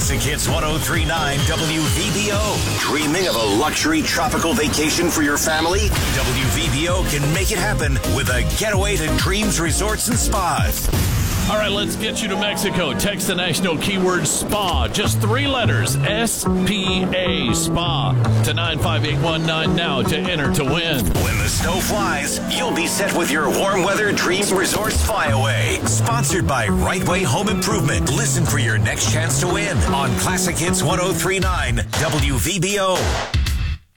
Classic Hits 103.9 WVBO. Dreaming of a luxury tropical vacation for your family? WVBO can make it happen with a getaway to Dreams Resorts and Spas. All right, let's get you to Mexico. Text the national keyword SPA. Just 3 letters, S-P-A, SPA, to 95819 now to enter to win. When the snow flies, you'll be set with your warm weather Dreams Resorts Flyaway. Sponsored by Right Way Home Improvement. Listen for your next chance to win on Classic Hits 103.9 WVBO.